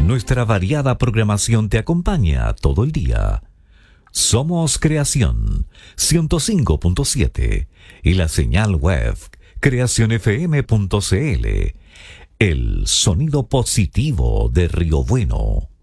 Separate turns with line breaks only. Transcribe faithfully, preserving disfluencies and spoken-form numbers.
Nuestra variada programación te acompaña todo el día. Somos Creación ciento cinco punto siete y la señal web creación f m punto c l. El sonido positivo de Río Bueno.